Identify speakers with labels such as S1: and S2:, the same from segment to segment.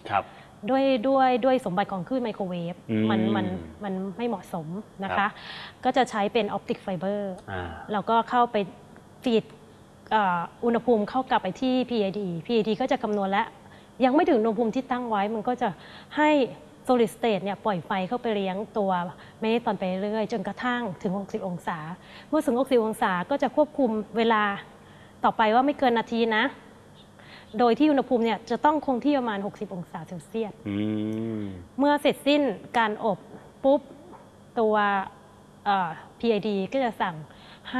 S1: ครับ
S2: ด้วยสมบัติของคลื่นไมโครเวฟมันไม่เหมาะสมนะคะก็จะใช้เป็นออปติกไฟเบอร์แล้วก็เข้าไปฟีดอุณหภูมิเข้ากลับไปที่ PID ก็จะคำนวณและยังไม่ถึงอุณหภูมิที่ตั้งไว้มันก็จะให้ solid state เนี่ยปล่อยไฟเข้าไปเลี้ยงตัวแมกนีตรอนไปเรื่อยจนกระทั่งถึง60องศาเมื่อถึง60องศาก็จะควบคุมเวลาต่อไปว่าไม่เกินนาทีนะโดยที่อุณหภูมิเนี่ยจะต้องคงที่ประมาณ60องศาเซลเซียสเมื่อเสร็จสิ้นการอบปุ๊บตัว PID ก็จะสั่งให้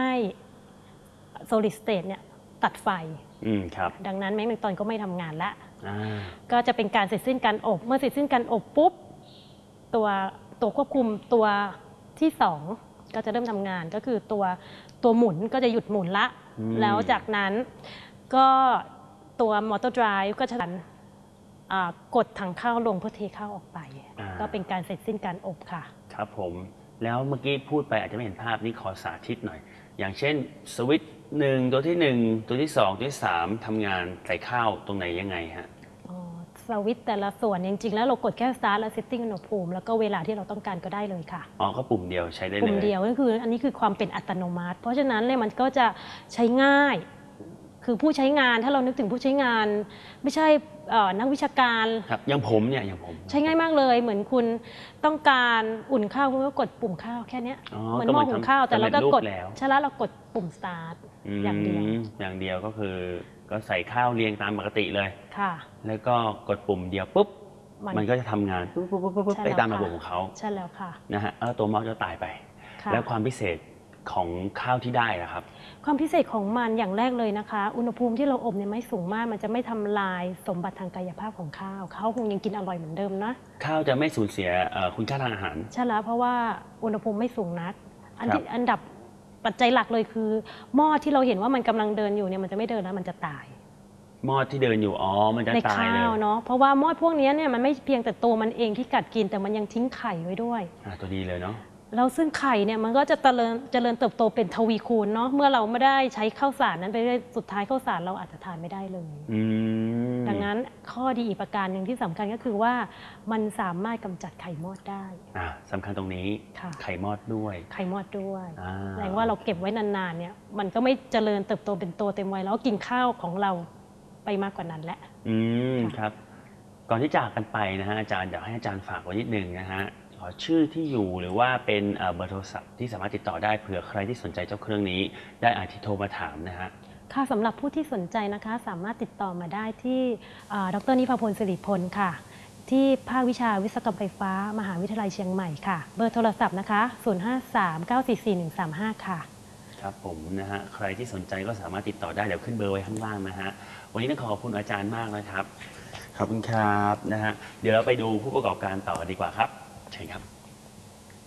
S2: solid state เนี่ยตัดไฟดังนั้นแมกนีตรอนก็ไม่ทำงานละก็จะเป็นการเสร็จสิ้นการอบเมื่อเสร็จสิ้นการอบปุ๊บตัวควบคุมตัวที่2ก็จะเริ่มทำงานก็คือตัวหมุนก็จะหยุดหมุนละแล้วจากนั้นก็ตัวมอเตอร์ไดรฟ์ก็จะกดถังข้าวลงเพื่อเทข้าวออกไปก็เป็นการเสร็จสิ้นการอบค่ะ
S1: ครับผมแล้วเมื่อกี้พูดไปอาจจะไม่เห็นภาพนี้ขอสาธิตหน่อยอย่างเช่นสวิตช์1ตัวที่1ตัวที่2ตัวที่3ทำงานใส่ข้าวตรงไหนยังไงฮะ
S2: สวิตช์แต่ละส่วนจริงๆแล้วเรากดแค่ start และ setting อุณหภูมิแล้วก็เวลาที่เราต้องการก็ได้เลยค่ะ
S1: ก็ปุ่มเดียวใช้ได้เลย
S2: ปุ่มเดียวก็คืออันนี้คือความเป็นอัตโนมัติเพราะฉะนั้นเนี่ยมันก็จะใช้ง่ายคือผู้ใช้งานถ้าเรานึกถึงผู้ใช้งานไม่ใช่นักวิชาการ
S1: ครับอย่างผมเนี่ยอย่างผม
S2: ใช้ง่ายมากเลยเหมือนคุณต้องการอุ่นข้าวคุณก็กดปุ่มข้าวแค่นี้เหมือนหม้อหุงข้าวแต่เราก็กดใช่แล้วเรากดปุ่ม start อย่างเ
S1: ดียวก็คือก็ใส่ข้าวเรียงตามปกติเลย
S2: ค่ะ
S1: แล้วก็กดปุ่มเดียวปุ๊บมันก็จะทำงานปุ๊บไปตามระบบของเขา
S2: ใช่แล้วค่ะ
S1: นะฮะตัวมอสจะตายไปแล้วความพิเศษของข้าวที่ได้ล่ะครับ
S2: ความพิเศษของมันอย่างแรกเลยนะคะอุณหภูมิที่เราอบเนี่ยไม่สูงมากมันจะไม่ทำลายสมบัติทางกายภาพของข้าวคงยังกินอร่อยเหมือนเดิมนะ
S1: ข้าวจะไม่สูญเสียคุณค่าทางอาหาร
S2: ใช่แล้วเพราะว่าอุณหภูมิไม่สูงนักอันดับปัจจัยหลักเลยคือหม้อที่เราเห็นว่ามันกำลังเดินอยู่เนี่ยมันจะไม่เดินแล้วมันจะตาย
S1: หม้อที่เดินอยู่มันจะตายเลย
S2: เนาะเพราะว่าหม้อพวกนี้เนี่ยมันไม่เพียงแต่ตัวมันเองที่กัดกินแต่มันยังทิ้งไข่ไว้ด้วย
S1: ตัวดีเลยเนาะ
S2: แล้วซึ่งไข่เนี่ยมันก็จะเจริญเติบโตเป็นทวีคูณเนาะเมื่อเราไม่ได้ใช้ข้าวสารนั้นไปเรื่อยสุดท้ายข้าวสารเราอาจจะทานไม่ได้เลยดังนั้นข้อดีอีกประการหนึ่งที่สำคัญก็คือว่ามันสามารถกำจัดไข่มอดได้
S1: สำคัญตรงนี้ไข่มอดด้วย
S2: แสดงว่าเราเก็บไว้นานๆเนี่ยมันก็ไม่เจริญเติบโตเป็นตัวเต็มวัยแล้วกินข้าวของเราไปมากกว่านั้นแหละ
S1: ครับก่อนที่จากกันไปนะฮะอาจารย์อยากให้อาจารย์ฝากไว้นิดนึงนะฮะขอชื่อที่อยู่หรือว่าเป็นเบอร์โทรศัพท์ที่สามารถติดต่อได้เผื่อใครที่สนใจเจ้าเครื่องนี้ได้อาจจะโทรมาถามนะฮะ
S2: ค่ะสำหรับผู้ที่สนใจนะคะสามารถติดต่อมาได้ที่ดร.นิพาพลสิริพลค่ะที่ภาควิชาวิศวกรรมไฟฟ้ามหาวิทยาลัยเชียงใหม่ค่ะเบอร์โทรศัพท์นะคะ0539441135ค่ะ
S1: ครับผมนะฮะใครที่สนใจก็สามารถติดต่อได้เดี๋ยวขึ้นเบอร์ไว้ข้างล่างนะฮะวันนี้ต้องขอบคุณอาจารย์มากนะครับขอบคุณครับนะฮะเดี๋ยวเราไปดูผู้ประกอบการต่อดีกว่าครับใช่ครับ